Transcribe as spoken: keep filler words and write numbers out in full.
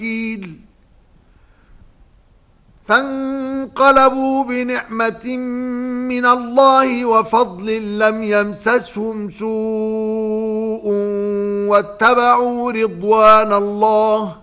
فانقلبوا بنعمة من الله وفضل لم يمسسهم سوء واتبعوا رضوان الله